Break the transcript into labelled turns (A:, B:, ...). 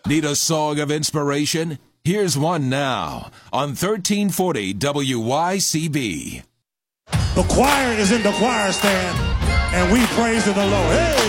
A: Need a song of inspiration? Here's one now on 1340 WYCB.
B: The choir is in the choir stand, and we praise the Lord. Hey!